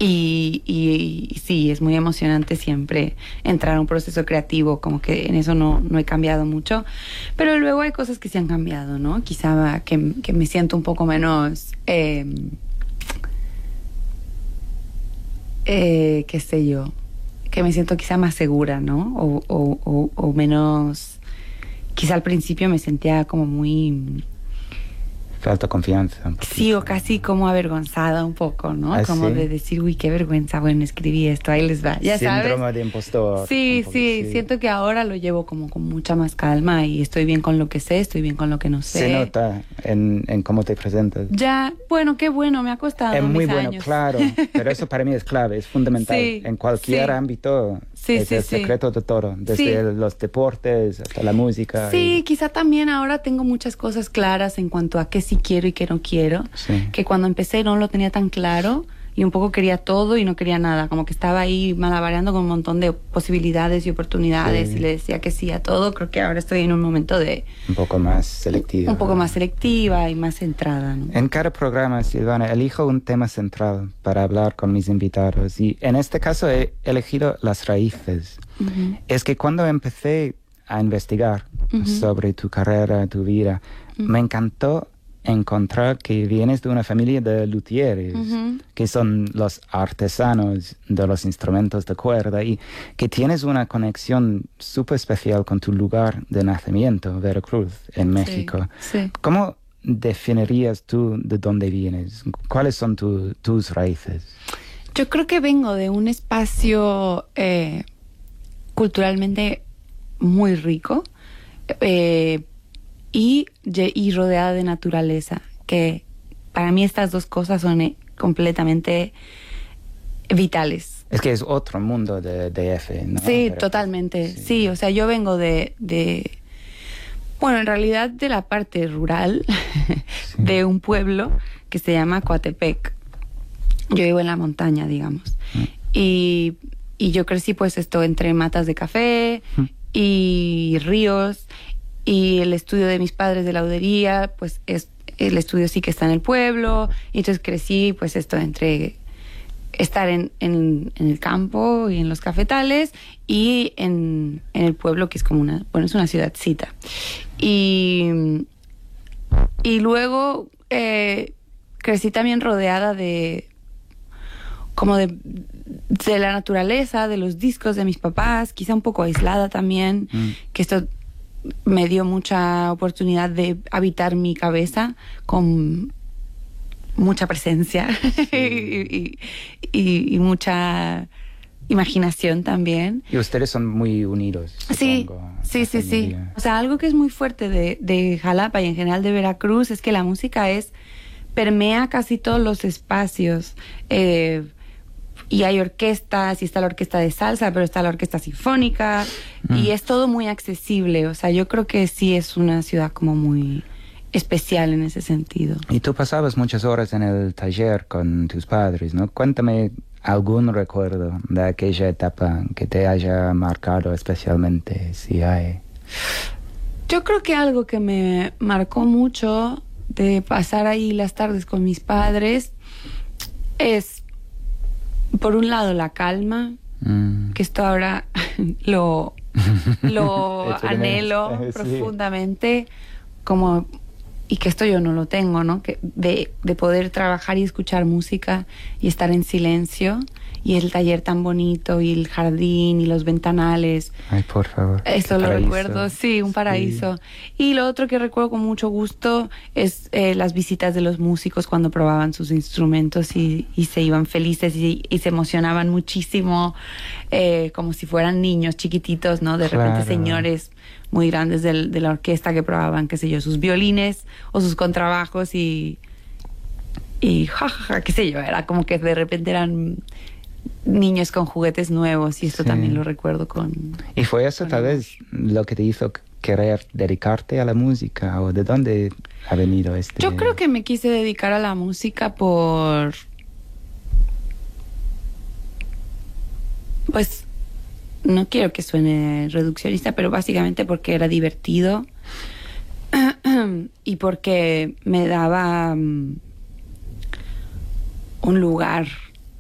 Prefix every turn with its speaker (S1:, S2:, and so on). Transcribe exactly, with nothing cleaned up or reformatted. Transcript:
S1: Y, y, y sí, es muy emocionante siempre entrar a un proceso creativo, como que en eso no, no he cambiado mucho. Pero luego hay cosas que sí han cambiado, ¿no? Quizá que, que me siento un poco menos, eh, eh, qué sé yo, que me siento quizá más segura, ¿no? O, o, o, o menos, quizá al principio me sentía como muy...
S2: Falta confianza.
S1: Sí, o casi como avergonzada un poco, ¿no?
S2: ¿Ah,
S1: como
S2: sí?
S1: de decir, uy, qué vergüenza, bueno, escribí esto, ahí les va. Ya
S2: Síndrome
S1: sabes.
S2: de impostor.
S1: Sí,
S2: poco,
S1: sí,
S2: sí,
S1: siento que ahora lo llevo como con mucha más calma y estoy bien con lo que sé, estoy bien con lo que no sé.
S2: Se nota en, en cómo te presentas.
S1: Ya, bueno, qué bueno, me ha costado
S2: Es muy
S1: mis
S2: bueno,
S1: años.
S2: claro, pero eso para mí es clave, es fundamental.
S1: Sí,
S2: en cualquier
S1: sí.
S2: ámbito
S1: Sí,
S2: es
S1: sí,
S2: el
S1: sí.
S2: secreto de todo, desde
S1: Sí.
S2: el- los deportes hasta la música.
S1: Sí,
S2: y-
S1: quizá también ahora tengo muchas cosas claras en cuanto a qué sí quiero y qué no quiero.
S2: Sí.
S1: Que cuando empecé no lo tenía tan claro y un poco quería todo y no quería nada. Como que estaba ahí malabareando con un montón de posibilidades y oportunidades
S2: Sí.
S1: y le decía que sí a todo. Creo que ahora estoy en un momento de
S2: Un poco más selectivo.
S1: un poco más selectiva y más centrada, ¿no?
S2: En cada programa, Silvana, elijo un tema central para hablar con mis invitados y en este caso he elegido las raíces.
S1: Ujú.
S2: Es que cuando empecé a investigar
S1: Ujú.
S2: sobre tu carrera, tu vida,
S1: Ujú.
S2: me encantó encontrar que vienes de una familia de luthieres,
S1: Ujú.
S2: que son los artesanos de los instrumentos de cuerda, y que tienes una conexión súper especial con tu lugar de nacimiento, Veracruz, en México.
S1: Sí, sí.
S2: ¿Cómo definirías tú de dónde vienes? ¿Cuáles son tu- tus raíces?
S1: Yo creo que vengo de un espacio eh, culturalmente muy rico eh, y, ye- y rodeada de naturaleza, que para mí estas dos cosas son eh, completamente vitales.
S2: Es que es otro mundo de D F, ¿no?
S1: Sí,
S2: Veracruz.
S1: totalmente.
S2: Sí.
S1: Sí, o sea, yo vengo de, de bueno, en realidad de la parte rural
S2: Sí.
S1: de un pueblo que se llama Coatepec. Yo vivo en la montaña, digamos.
S2: Mm.
S1: Y, y yo crecí pues esto entre matas de café
S2: Mm.
S1: y ríos, y el estudio de mis padres de laudería, pues es el estudio sí que está en el pueblo, y entonces crecí pues esto entre estar en, en, en el campo y en los cafetales y en, en el pueblo, que es como una, bueno, es una ciudadcita. Y, y luego eh, crecí también rodeada de como de, de la naturaleza, de los discos de mis papás, quizá un poco aislada también,
S2: Mm.
S1: que esto me dio mucha oportunidad de habitar mi cabeza con mucha presencia y, y, y mucha imaginación también.
S2: Y ustedes son muy unidos.
S1: Sí,
S2: supongo,
S1: sí,
S2: la
S1: sí, sí.
S2: familia.
S1: O sea, algo que es muy fuerte de, de Jalapa y en general de Veracruz es que la música es permea casi todos los espacios. Eh, y hay orquestas, y está la orquesta de salsa, pero está la orquesta sinfónica,
S2: Mm.
S1: y es todo muy accesible. O sea, yo creo que sí es una ciudad como muy especial en ese sentido.
S2: Y tú pasabas muchas horas en el taller con tus padres, ¿no? Cuéntame algún recuerdo de aquella etapa que te haya marcado especialmente, si hay.
S1: Yo creo que algo que me marcó mucho de pasar ahí las tardes con mis padres es, por un lado, la calma,
S2: Mm.
S1: que esto ahora lo, lo
S2: Echo de
S1: anhelo
S2: menos. Sí.
S1: profundamente, como, y que esto yo no lo tengo, ¿no? Que de, de poder trabajar y escuchar música y estar en silencio, y el taller tan bonito, y el jardín, y los ventanales.
S2: Ay, por favor.
S1: Eso
S2: qué
S1: lo
S2: paraíso.
S1: recuerdo, sí, un paraíso. Y lo otro que recuerdo con mucho gusto es eh, las visitas de los músicos cuando probaban sus instrumentos y, y se iban felices y, y se emocionaban muchísimo, eh, como si fueran niños chiquititos, ¿no? De repente
S2: Claro.
S1: señores muy grandes del, de la orquesta que probaban, qué sé yo, sus violines o sus contrabajos y, y ja, ja, ja, qué sé yo, era como que de repente eran niños con juguetes nuevos, y esto
S2: Sí.
S1: también lo recuerdo con...
S2: ¿Y fue eso
S1: con
S2: tal
S1: amor.
S2: vez lo que te hizo querer dedicarte a la música? ¿O de dónde ha venido este...?
S1: Yo creo que me quise dedicar a la música por... Pues no quiero que suene reduccionista, pero básicamente porque era divertido y porque me daba um, un lugar